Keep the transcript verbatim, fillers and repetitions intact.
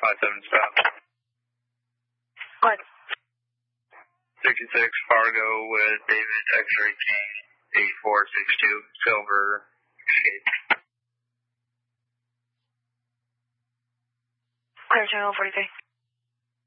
five seven stop. What? sixty-six Fargo with David X-Ray King, eighty-four sixty-two, silver shade. Clear channel forty-three.